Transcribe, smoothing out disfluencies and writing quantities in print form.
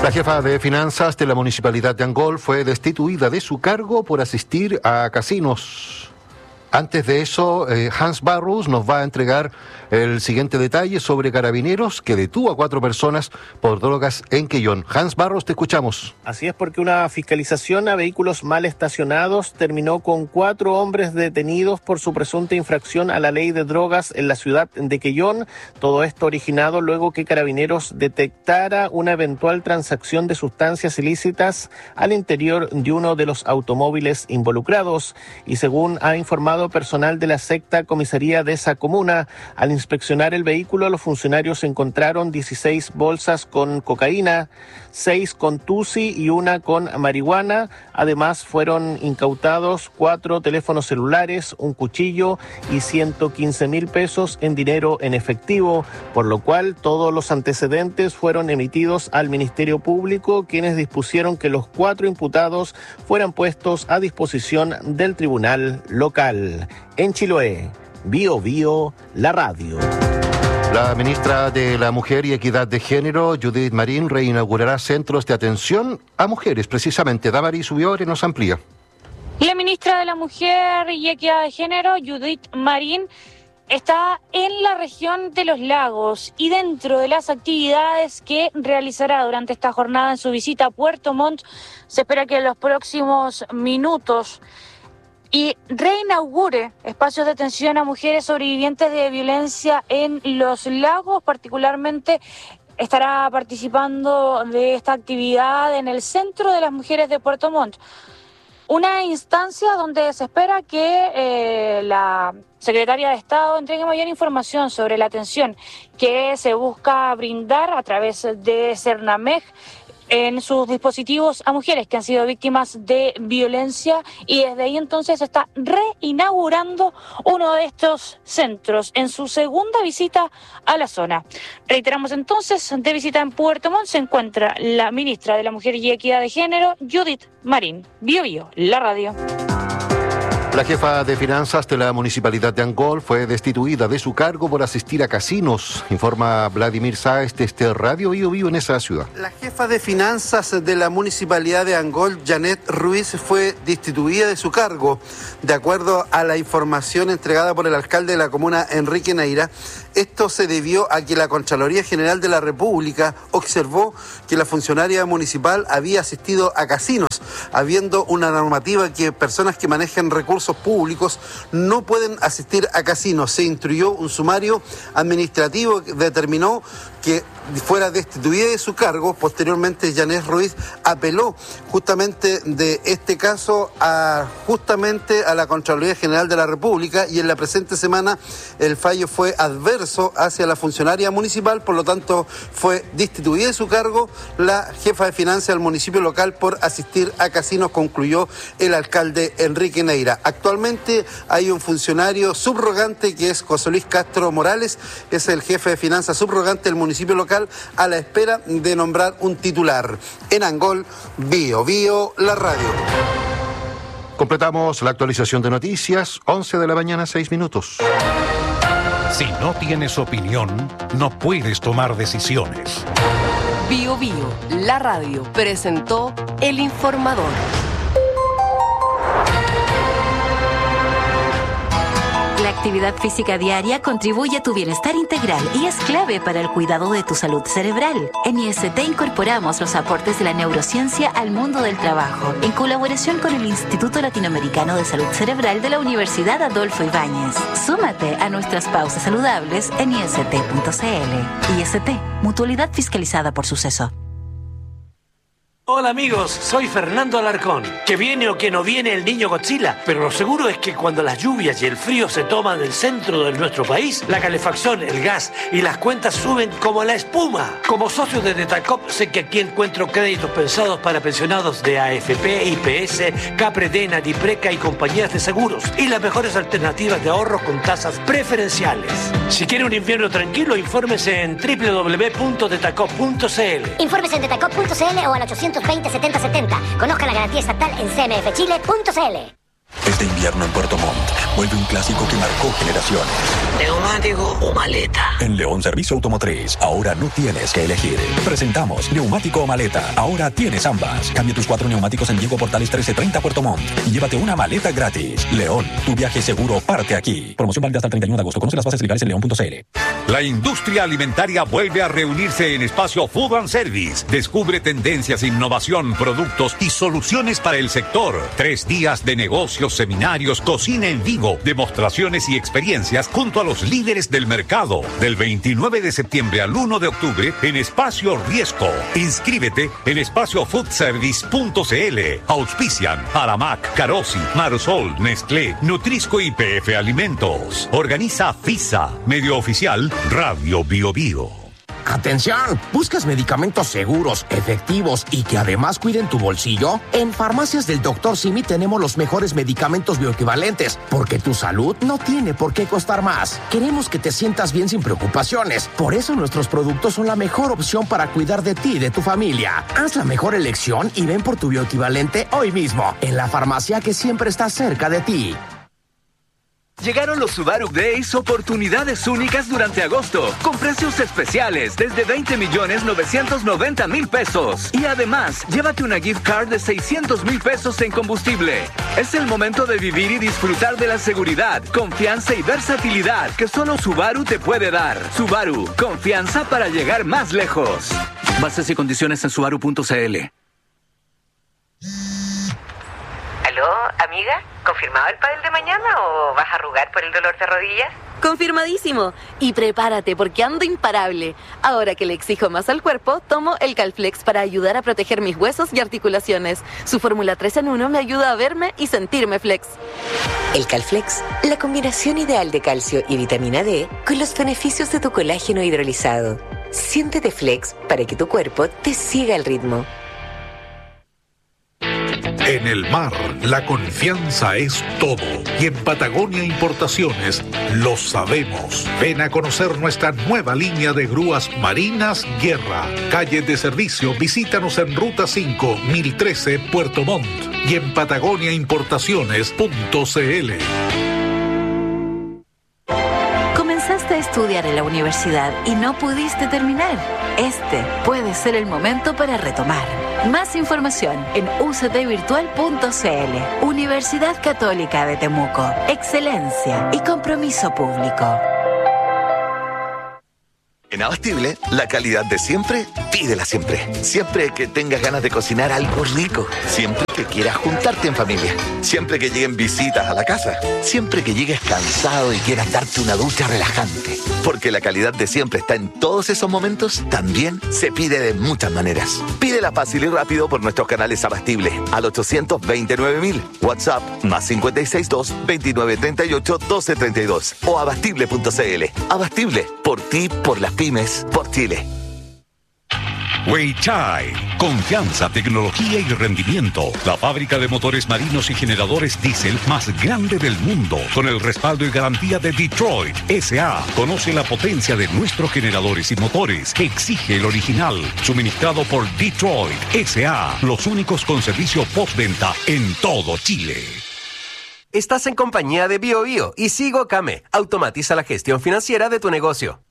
La jefa de finanzas de la Municipalidad de Angol fue destituida de su cargo por asistir a casinos. Antes de eso, Hans Barros nos va a entregar el siguiente detalle sobre Carabineros que detuvo a 4 personas por drogas en Quellón. Hans Barros, te escuchamos. Así es, porque una fiscalización a vehículos mal estacionados terminó con 4 hombres detenidos por su presunta infracción a la ley de drogas en la ciudad de Quellón. Todo esto originado luego que Carabineros detectara una eventual transacción de sustancias ilícitas al interior de uno de los automóviles involucrados. Y según ha informado personal de la sexta comisaría de esa comuna, al inspeccionar el vehículo, los funcionarios encontraron 16 bolsas con cocaína, 6 con tusi y 1 con marihuana. Además, fueron incautados 4 teléfonos celulares, un cuchillo y 115,000 pesos en dinero en efectivo, por lo cual todos los antecedentes fueron emitidos al Ministerio Público, quienes dispusieron que los 4 imputados fueran puestos a disposición del tribunal local. En Chiloé, Bio Bio, la radio. La ministra de la Mujer y Equidad de Género, Judith Marín, reinaugurará centros de atención a mujeres, precisamente. Damaris Ubiore nos amplía. La ministra de la Mujer y Equidad de Género, Judith Marín, está en la región de Los Lagos y dentro de las actividades que realizará durante esta jornada en su visita a Puerto Montt, se espera que en los próximos minutos y reinaugure espacios de atención a mujeres sobrevivientes de violencia en Los Lagos. Particularmente estará participando de esta actividad en el Centro de las Mujeres de Puerto Montt, una instancia donde se espera que la secretaria de Estado entregue mayor información sobre la atención que se busca brindar a través de Cernamej en sus dispositivos a mujeres que han sido víctimas de violencia, y desde ahí entonces se está reinaugurando uno de estos centros en su segunda visita a la zona. Reiteramos entonces, de visita en Puerto Montt se encuentra la ministra de la Mujer y Equidad de Género, Judith Marín. Bio Bio, la radio. La jefa de finanzas de la Municipalidad de Angol fue destituida de su cargo por asistir a casinos, informa Vladimir Sáez desde Radio Bio Bio en esa ciudad. La jefa de finanzas de la Municipalidad de Angol, Janet Ruiz, fue destituida de su cargo. De acuerdo a la información entregada por el alcalde de la comuna, Enrique Neira, esto se debió a que la Contraloría General de la República observó que la funcionaria municipal había asistido a casinos, habiendo una normativa que personas que manejan recursos públicos no pueden asistir a casinos. Se instruyó un sumario administrativo que determinó que fuera destituida de su cargo. Posteriormente, Janet Ruiz apeló justamente de este caso a la Contraloría General de la República, y en la presente semana el fallo fue adverso hacia la funcionaria municipal, por lo tanto fue destituida de su cargo la jefa de finanzas del municipio local por asistir a casinos, concluyó el alcalde Enrique Neira. Actualmente hay un funcionario subrogante que es José Luis Castro Morales, es el jefe de finanzas subrogante del municipio local, a la espera de nombrar un titular. En Angol, Bio Bio, la radio. Completamos la actualización de noticias, 11 de la mañana, 6 minutos. Si no tienes opinión, no puedes tomar decisiones. Bio Bio, la radio, presentó El Informador. La actividad física diaria contribuye a tu bienestar integral y es clave para el cuidado de tu salud cerebral. En IST incorporamos los aportes de la neurociencia al mundo del trabajo, en colaboración con el Instituto Latinoamericano de Salud Cerebral de la Universidad Adolfo Ibáñez. Súmate a nuestras pausas saludables en ist.cl. IST, mutualidad fiscalizada por Suceso. Hola amigos, soy Fernando Alarcón. Que viene o que no viene el niño Godzilla, pero lo seguro es que cuando las lluvias y el frío se toman el centro de nuestro país, la calefacción, el gas y las cuentas suben como la espuma. Como socio de Detacop sé que aquí encuentro créditos pensados para pensionados de AFP, IPS, Capredena, Dipreca y compañías de seguros, y las mejores alternativas de ahorro con tasas preferenciales. Si quiere un invierno tranquilo, infórmese en www.detacop.cl. Infórmese en detacop.cl o al 820-7070. Conozca la garantía estatal en cmfchile.cl. Este invierno en Puerto Montt vuelve un clásico que marcó generaciones. ¿Neumático o maleta? En León Servicio Automotriz, ahora no tienes que elegir. Presentamos neumático o maleta. Ahora tienes ambas. Cambia tus 4 neumáticos en Diego Portales 1330 Puerto Montt y llévate una maleta gratis. León, tu viaje seguro parte aquí. Promoción válida hasta el 31 de agosto. Conoce las bases legales en león.cl. La industria alimentaria vuelve a reunirse en Espacio Food and Service. Descubre tendencias, innovación, productos y soluciones para el sector. 3 días de negocios, seminarios, cocina en vivo, demostraciones y experiencias junto a los líderes del mercado. Del 29 de septiembre al 1 de octubre en Espacio Riesco. Inscríbete en espaciofoodservice.cl. Auspician Aramac, Carosi, Marsol, Nestlé, Nutrisco y PF Alimentos. Organiza FISA. Medio oficial Radio Bio Bio. ¡Atención! ¿Buscas medicamentos seguros, efectivos y que además cuiden tu bolsillo? En Farmacias del Dr. Simi tenemos los mejores medicamentos bioequivalentes, porque tu salud no tiene por qué costar más. Queremos que te sientas bien sin preocupaciones. Por eso nuestros productos son la mejor opción para cuidar de ti y de tu familia. Haz la mejor elección y ven por tu bioequivalente hoy mismo, en la farmacia que siempre está cerca de ti. Llegaron los Subaru Days, oportunidades únicas durante agosto, con precios especiales desde 20.990.000 pesos. Y además, llévate una gift card de 600.000 pesos en combustible. Es el momento de vivir y disfrutar de la seguridad, confianza y versatilidad que solo Subaru te puede dar. Subaru, confianza para llegar más lejos. Bases y condiciones en subaru.cl. ¿Aló, amiga? ¿Confirmado el pádel de mañana o vas a arrugar por el dolor de rodillas? Confirmadísimo. Y prepárate porque ando imparable. Ahora que le exijo más al cuerpo, tomo el Calflex para ayudar a proteger mis huesos y articulaciones. Su fórmula 3 en 1 me ayuda a verme y sentirme flex. El Calflex, la combinación ideal de calcio y vitamina D con los beneficios de tu colágeno hidrolizado. Siéntete flex para que tu cuerpo te siga el ritmo. En el mar, la confianza es todo. Y en Patagonia Importaciones lo sabemos. Ven a conocer nuestra nueva línea de grúas marinas Guerra. Calle de servicio, visítanos en Ruta 5, 1013, Puerto Montt. Y en patagoniaimportaciones.cl. Comenzaste a estudiar en la universidad y no pudiste terminar. Este puede ser el momento para retomar. Más información en uctvirtual.cl. Universidad Católica de Temuco. Excelencia y compromiso público. En Abastible, la calidad de siempre, pídela siempre. Siempre que tengas ganas de cocinar algo rico. Siempre que quieras juntarte en familia. Siempre que lleguen visitas a la casa. Siempre que llegues cansado y quieras darte una ducha relajante. Porque la calidad de siempre está en todos esos momentos, también se pide de muchas maneras. Pídela fácil y rápido por nuestros canales Abastible al 829.000. WhatsApp +562 2938 1232 o abastible.cl. Abastible, por ti, por las pymes, por Chile. Weichai, confianza, tecnología y rendimiento. La fábrica de motores marinos y generadores diésel más grande del mundo, con el respaldo y garantía de Detroit S.A. Conoce la potencia de nuestros generadores y motores. Exige el original, suministrado por Detroit S.A. Los únicos con servicio postventa en todo Chile. Estás en compañía de Bio Bio y Sigo Kame. Automatiza la gestión financiera de tu negocio.